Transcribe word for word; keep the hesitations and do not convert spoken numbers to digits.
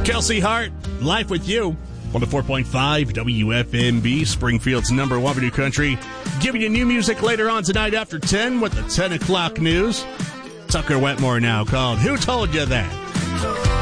Kelsey Hart, Life with You, one oh four point five W F M B, Springfield's number one for new country. Giving you new music later on tonight after ten with the ten o'clock news. Tucker Wetmore now called Who Told You That?